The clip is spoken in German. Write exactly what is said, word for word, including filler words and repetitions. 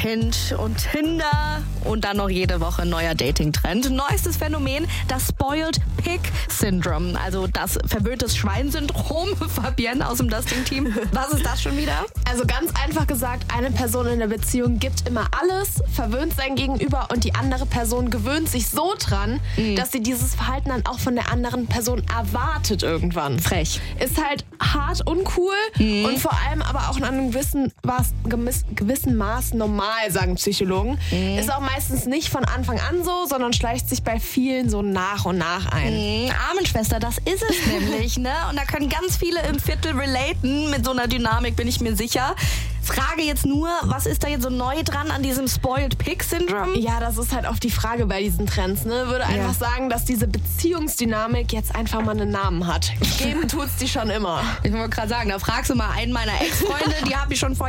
Hinge und Tinder und dann noch jede Woche ein neuer Dating-Trend. Neuestes Phänomen, das Spoiled Pig Syndrome, also das verwöhntes Schwein-Syndrom. Fabienne aus dem Dusting-Team, was ist das schon wieder? Also ganz einfach gesagt, eine Person in der Beziehung gibt immer alles, verwöhnt sein Gegenüber und die andere Person gewöhnt sich so dran, mhm. dass sie dieses Verhalten dann auch von der anderen Person erwartet irgendwann. Frech. Ist halt hart uncool mhm. und vor allem aber auch in einem gewissen, was, gewiss, gewissen Maß normal, sagen Psychologen. Mhm. Ist auch meistens nicht von Anfang an so, sondern schleicht sich bei vielen so nach und nach ein. Mhm. Armenschwester, das ist es nämlich, ne? Und da können ganz viele im Viertel relaten mit so einer Dynamik, bin ich mir sicher. Frage jetzt nur, was ist da jetzt so neu dran an diesem Spoiled Pig Syndrome? Ja, das ist halt oft die Frage bei diesen Trends, ne? Würde einfach ja. sagen, dass diese Beziehungsdynamik jetzt einfach mal einen Namen hat. Geben tut's die schon immer. Ich wollte gerade sagen, da fragst du mal einen meiner Ex-Freunde, die habe ich schon vor